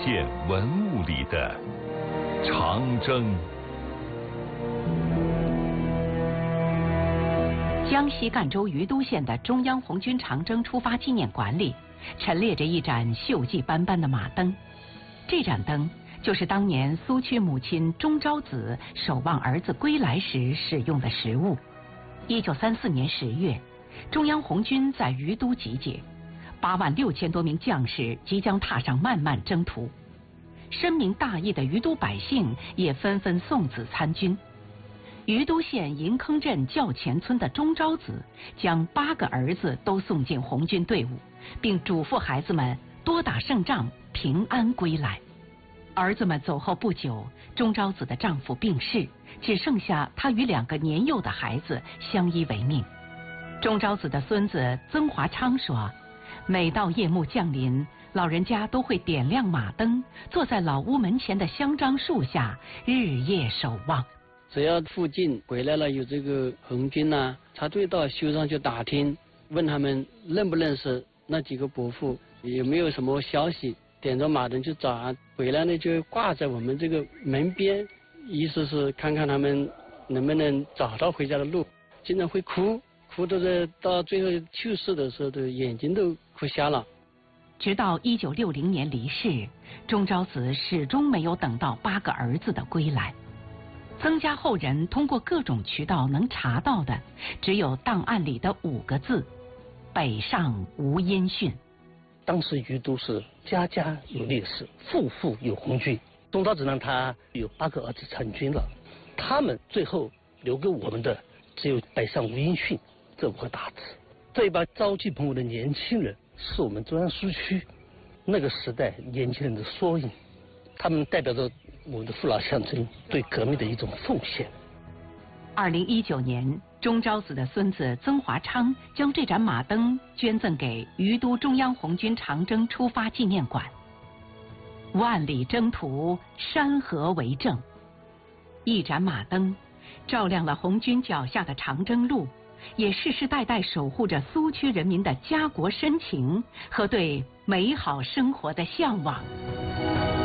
现文物里的长征。 江西赣州余都县的中央红军长征出发纪念馆里，陈列着一盏锈迹斑斑的马灯。这盏灯就是当年苏区母亲钟昭子守望儿子归来时使用的食物。1934年10月，中央红军在余都集结，8万6千多名将士即将踏上漫漫征途。深明大义的余都百姓也纷纷送子参军。余都县银坑镇较前村的钟昭子将8个儿子都送进红军队伍，并嘱咐孩子们多打胜仗，平安归来。儿子们走后不久，钟昭子的丈夫病逝，只剩下她与2个年幼的孩子相依为命。钟昭子的孙子曾华昌说，每到夜幕降临，老人家都会点亮马灯，坐在老屋门前的香樟树下，日夜守望。 只要附近回来了有这个红军呐，他就到修上去打听，问他们认不认识那几个伯父，有没有什么消息，点着马灯去找啊。回来呢就挂在我们这个门边，意思是看看他们能不能找到回家的路。经常会哭到最后去世的时候，都眼睛都哭瞎了。 直到1960年离世，钟昭子始终没有等到8个儿子的归来。曾家后人通过各种渠道能查到的，只有档案里的5个字：北上无音讯。 当时余都是家家有烈士，户户有红军。钟昭子让他有8个儿子参军了，他们最后留给我们的只有北上无音讯这5个大字。这一帮朝气蓬勃的年轻人，是我们中央苏区那个时代年轻人的缩影，他们代表着我们的父老乡亲对革命的一种奉献。 2019年，钟昭子的孙子曾华昌将这盏马灯捐赠给余都中央红军长征出发纪念馆。万里征途，山河为证。一盏马灯，照亮了红军脚下的长征路，也世世代代守护着苏区人民的家国深情和对美好生活的向往。